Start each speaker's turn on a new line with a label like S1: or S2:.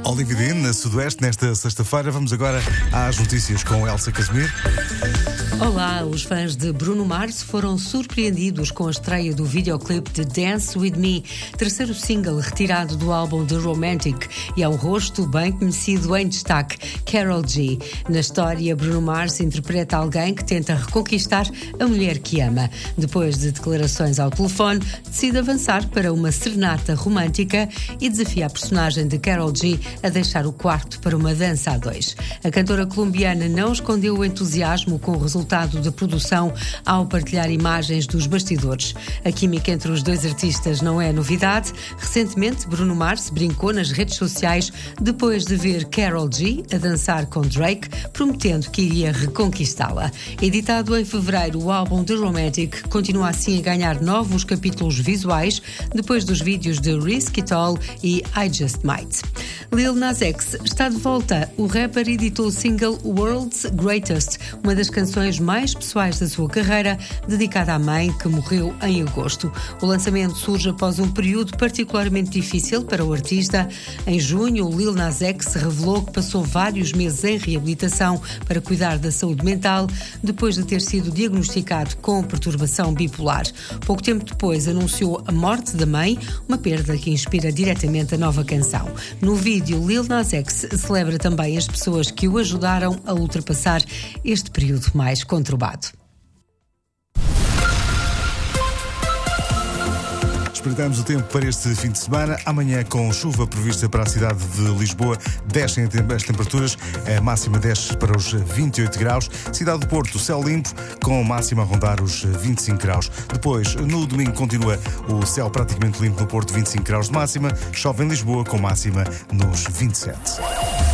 S1: Olividine, na Sudoeste, nesta sexta-feira. Vamos agora às notícias com Elsa Casimiro.
S2: Olá, os fãs de Bruno Mars foram surpreendidos com a estreia do videoclipe de Dance With Me, terceiro single retirado do álbum The Romantic, e ao rosto bem conhecido em destaque, Karol G. Na história, Bruno Mars interpreta alguém que tenta reconquistar a mulher que ama. Depois de declarações ao telefone, decide avançar para uma serenata romântica e desafia a personagem de Karol G a deixar o quarto para uma dança a dois. A cantora colombiana não escondeu o entusiasmo com o resultado da produção ao partilhar imagens dos bastidores. A química entre os dois artistas não é novidade. Recentemente, Bruno Mars brincou nas redes sociais depois de ver Karol G a dançar com Drake, prometendo que iria reconquistá-la. Editado em fevereiro, o álbum The Romantic continua assim a ganhar novos capítulos visuais depois dos vídeos de Risk It All e I Just Might. Lil Nas X está de volta. O rapper editou o single World's Greatest, uma das canções mais pessoais da sua carreira, dedicada à mãe que morreu em agosto. O lançamento surge após um período particularmente difícil para o artista. Em junho, o Lil Nas X revelou que passou vários meses em reabilitação para cuidar da saúde mental, depois de ter sido diagnosticado com perturbação bipolar. Pouco tempo depois, anunciou a morte da mãe, uma perda que inspira diretamente a nova canção. No vídeo, Lil Nas X celebra também as pessoas que o ajudaram a ultrapassar este período mais conturbado.
S1: Espreitamos o tempo para este fim de semana. Amanhã, com chuva prevista para a cidade de Lisboa, descem as temperaturas. A máxima desce para os 28 graus. Cidade do Porto, céu limpo, com máxima a rondar os 25 graus. Depois, no domingo, continua o céu praticamente limpo no Porto, 25 graus de máxima. Chove em Lisboa, com máxima nos 27.